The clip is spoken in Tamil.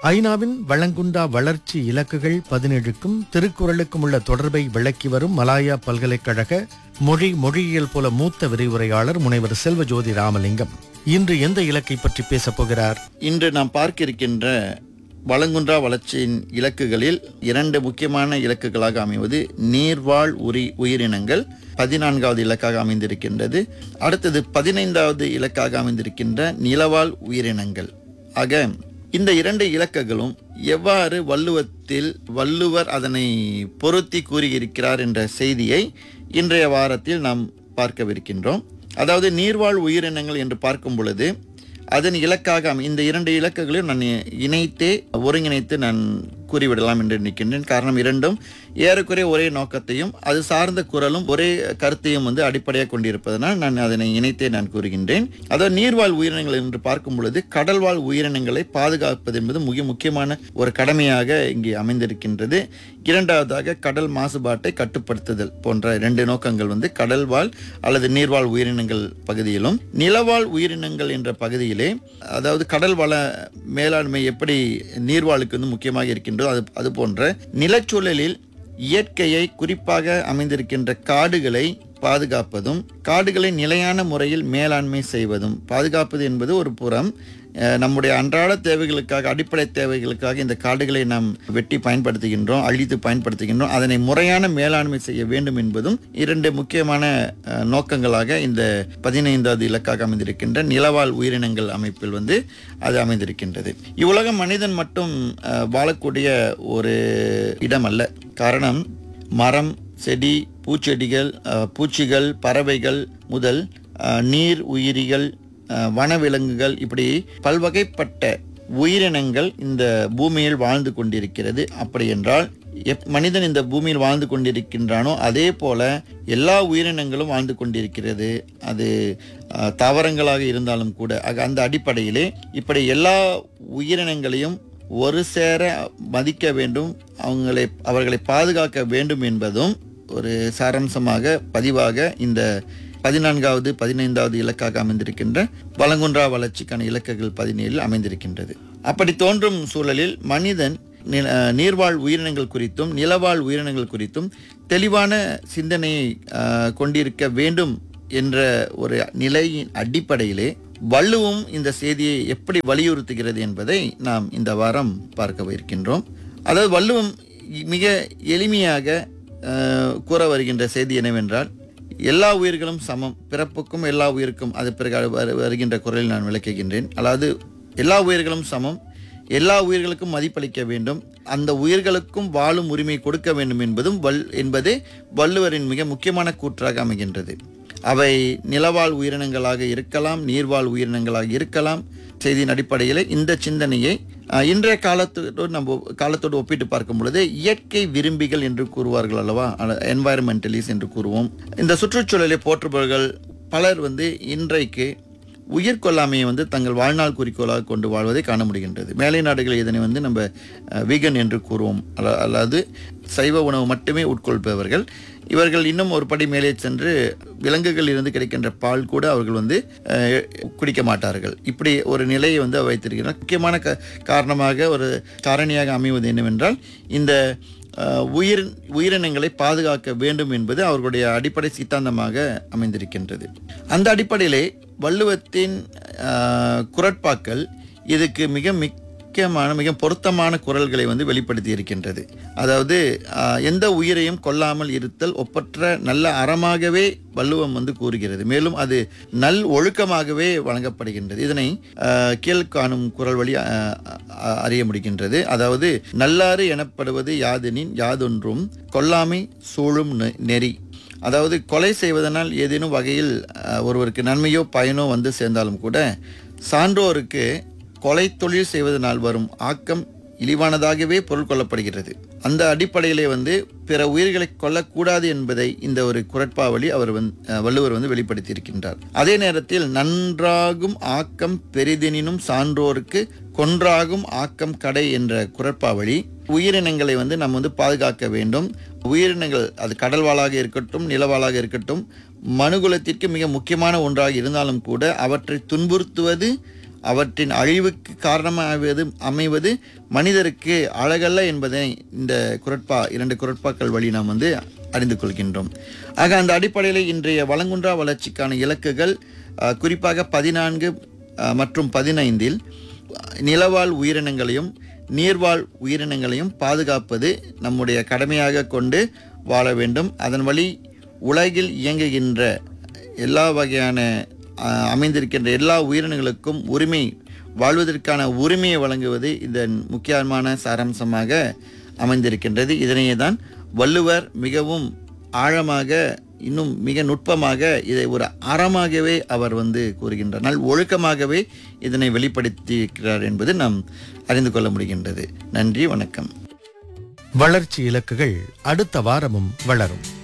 ஐநாவின் வளங்குண்டா வளர்ச்சி இலக்குகள் 17க்கும் திருக்குறளுக்கும் உள்ள தொடர்பை விளக்கி வரும் மலாயா பல்கலைக்கழக மொழியியல் புல மூத்த விரிவுரையாளர் முனைவர் செல்வஜோதி ராமலிங்கம் இன்று எந்த இலக்கை பற்றி பேசப் போகிறார்? இன்று நாம் பார்க்க இருக்கின்ற வளங்குன்றா வளர்ச்சியின் இலக்குகளில் 2 முக்கியமான இலக்குகளாக அமைவது நீர்வாழ் உயிரினங்கள் 14வது இலக்காக அமைந்திருக்கின்றது. அடுத்தது 15வது இலக்காக அமைந்திருக்கின்ற நிலவாழ் உயிரினங்கள். ஆக இந்த 2 இலக்குகளும் எவ்வாறு வள்ளுவர் அதனை பொருத்தி கூறியிருக்கிறார் என்ற செய்தியை இன்றைய வாரத்தில் நாம் பார்க்கவிருக்கின்றோம். அதாவது நீர்வாழ் உயிரினங்கள் என்று பார்க்கும் பொழுது அதன் இலக்காக இந்த 2 இலக்குகளையும் நான் ஒருங்கிணைத்து நான் கூறிவிடலாம் என்று நினைக்கின்றேன். காரணம், இரண்டும் ஏறக்குறைய ஒரே நோக்கத்தையும் அது சார்ந்த குரலும் ஒரே கருத்தையும் அடிப்படையாக கொண்டிருப்பதனால் நான் அதனை இணைத்தே நான் கூறுகின்றேன். அதாவது நீர்வாழ் உயிரினங்கள் என்று பார்க்கும் பொழுது கடல்வாழ் உயிரினங்களை பாதுகாப்பது என்பது மிக முக்கியமான ஒரு கடமையாக இங்கே அமைந்திருக்கின்றது. இரண்டாவதாக கடல் மாசுபாட்டை கட்டுப்படுத்துதல் போன்ற 2 நோக்கங்கள் கடல்வாழ் அல்லது நீர்வாழ் உயிரினங்கள் பகுதியிலும், நிலவாழ் உயிரினங்கள் என்ற பகுதியிலே அதாவது கடல் வள மேலாண்மை எப்படி நீர்வாழுக்கு முக்கியமாக இருக்கின்றதோ அது போன்ற நிலச்சூழலில் இயற்கையை குறிப்பாக அமைந்திருக்கின்ற காடுகளை பாதுகாப்பதும் காடுகளை நிலையான முறையில் மேலாண்மை செய்வதும் பாதுகாப்பது என்பது ஒரு புறம். நம்முடைய அன்றாட தேவைகளுக்காக அடிப்படை தேவைகளுக்காக இந்த காடுகளை நாம் வெட்டி பயன்படுத்துகின்றோம், அழித்து பயன்படுத்துகின்றோம். அதனை முறையான மேலாண்மை செய்ய வேண்டும் என்பதும் 2 முக்கியமான நோக்கங்களாக இந்த 15வது இலக்காக அமைந்திருக்கின்ற நிலவாழ் உயிரினங்கள் அமைப்பில் அது அமைந்திருக்கின்றது. இவ்வுலகம் மனிதன் மட்டும் வாழக்கூடிய ஒரு இடம் அல்ல. காரணம், மரம், செடி, பூச்செடிகள், பூச்சிகள், பறவைகள் முதல் நீர் உயிரிகள், வனவிலங்குகள், இப்படி பல்வகைப்பட்ட உயிரினங்கள் இந்த பூமியில் வாழ்ந்து கொண்டிருக்கிறது. அப்படி என்றால் மனிதன் இந்த பூமியில் வாழ்ந்து கொண்டிருக்கின்றானோ அதே போல எல்லா உயிரினங்களும் வாழ்ந்து கொண்டிருக்கிறது. அது தாவரங்களாக இருந்தாலும் கூட. அந்த அடிப்படையிலே இப்படி எல்லா உயிரினங்களையும் ஒரு சேர மதிக்க வேண்டும், அவர்களை பாதுகாக்க வேண்டும் என்பதும் ஒரு சாராம்சமாக பதிவாக இந்த 14வது 15வது இலக்காக அமைந்திருக்கின்ற வளங்குன்றா வளர்ச்சிக்கான இலக்குகள் 17 அமைந்திருக்கின்றது. அப்படி தோன்றும் சூழலில் மனிதன் நீர்வாழ் உயிரினங்கள் குறித்தும் நிலவாழ் உயிரினங்கள் குறித்தும் தெளிவான சிந்தனையை கொண்டிருக்க வேண்டும் என்ற ஒரு நிலையின் அடிப்படையிலே வள்ளுவம் இந்த செய்தியை எப்படி வலியுறுத்துகிறது என்பதை நாம் இந்த வாரம் பார்க்க இருக்கின்றோம். அதாவது வள்ளுவம் மிக எளிமையாக கூற வருகின்ற செய்தி என்னவென்றால், எல்லா உயிர்களும் சமம், பிறப்புக்கும் எல்லா உயிருக்கும், அது பிறகு வருகின்ற குரலில் நான் விளக்குகின்றேன். அதாவது எல்லா உயிர்களும் சமம், எல்லா உயிர்களுக்கும் மதிப்பளிக்க வேண்டும், அந்த உயிர்களுக்கும் வாழும் உரிமை கொடுக்க வேண்டும் என்பதே வள்ளுவரின் மிக முக்கியமான கூற்றாக அமைகின்றது. அவை நிலவாழ் உயிரினங்களாக இருக்கலாம், நீர்வாழ் உயிரினங்களாக இருக்கலாம். செய்தியின் அடிப்படையில் இந்த சிந்தனையை இன்றைய காலத்தோடு ஒப்பிட்டு பார்க்கும் பொழுது இயற்கை விரும்பிகள் என்று கூறுவார்கள் அல்லவா, என்வாயர்மெண்டலிஸ்ட் என்று கூறுவோம். இந்த சுற்றுச்சூழலை போற்றுபவர்கள் பலர் இன்றைக்கு உயிர் கொல்லாமையை தங்கள் வாழ்நாள் குறிக்கோளாக கொண்டு வாழ்வதை காண முடிகின்றது. மேலை நாடுகள் இதனை நம்ம வீகன் என்று கூறுவோம், அல்லது சைவ உணவு மட்டுமே உட்கொள்பவர்கள். இவர்கள் இன்னும் ஒரு படி மேலே சென்று விலங்குகள் இருந்து கிடைக்கின்ற பால் கூட அவர்கள் குடிக்க மாட்டார்கள். இப்படி ஒரு நிலையை வைத்திருக்கிறார். முக்கியமான காரணமாக ஒரு காரணியாக அமைவது என்னவென்றால், இந்த உயிரினங்களை பாதுகாக்க வேண்டும் என்பது அவர்களுடைய அடிப்படை சித்தாந்தமாக அமைந்திருக்கின்றது. அந்த அடிப்படையிலே வள்ளுவத்தின் குறட்பாக்கள் இதுக்கு மிக பொருத்தமான குரல்களை வெளிப்படுத்தி இருக்கின்றது. அதாவது எந்த உயிரையும் கொல்லாமல் இருத்தல் ஒப்பற்ற நல்ல அறமாகவே வள்ளுவம் கூறுகிறது. மேலும் அது நல் ஒழுக்கமாகவே வழங்கப்படுகின்றது. இதனை கீழ்காணும் குரல் வழி அறிய முடிகின்றது. அதாவது நல்லாறு எனப்படுவது யாதெனின் யாதொன்றும் கொல்லாமை சூழும் நெறி. அதாவது கொலை செய்வதனால் ஏதேனும் வகையில் ஒருவருக்கு நன்மையோ பயனோ சேர்ந்தாலும் கூட சான்றோருக்கு கொலை தொழில் செய்வதனால் வரும் ஆக்கம் இழிவானதாகவே பொருள் கொள்ளப்படுகிறது. அந்த அடிப்படையிலே பிற உயிர்களை கொல்லக்கூடாது என்பதை இந்த ஒரு குறட்பாவளி வள்ளுவர் வெளிப்படுத்தி இருக்கின்றார். அதே நேரத்தில் நன்றாகும் ஆக்கம் பெரிதெனினும் சான்றோருக்கு கொன்றாகும் ஆக்கம் கடை என்ற குறட்பாவளி உயிரினங்களை நாம் பாதுகாக்க வேண்டும். உயிரினங்கள் அது கடல்வாழாக இருக்கட்டும், நிலவாழாக இருக்கட்டும், மனுகுலத்திற்கு மிக முக்கியமான ஒன்றாக இருந்தாலும் கூட அவற்றை துன்புறுத்துவது அவற்றின் அழிவுக்கு காரணமாக அமைவது மனிதருக்கு அழகல்ல என்பதை இந்த இரண்டு குரட்பாக்கள் வழி நாம் அறிந்து கொள்கின்றோம். ஆக அந்த அடிப்படையில் இன்றைய வளங்குன்றா வளர்ச்சிக்கான இலக்குகள் குறிப்பாக 14 மற்றும் 15 நிலவாழ் உயிரினங்களையும் நீர்வாழ் உயிரினங்களையும் பாதுகாப்பது நம்முடைய கடமையாக கொண்டு வாழ வேண்டும். அதன் வழி உலகில் இயங்குகின்ற எல்லா வகையான அமைந்திருக்கின்ற எல்லா உயிரினங்களுக்கும் வாழ்வதற்கான உரிமையை வழங்குவது இதன் முக்கியமான சாராம்சமாக அமைந்திருக்கின்றது. இதனையே தான் வள்ளுவர் மிகவும் ஆழமாக இன்னும் மிக நுட்பமாக இதை ஒரு அறமாகவே அவர் கூறுகின்றார். ஒழுக்கமாகவே இதனை வெளிப்படுத்தியிருக்கிறார் என்பது நாம் அறிந்து கொள்ள முடிகின்றது. நன்றி, வணக்கம். வளர்ச்சி இலக்குகள் அடுத்த வாரமும் வளரும்.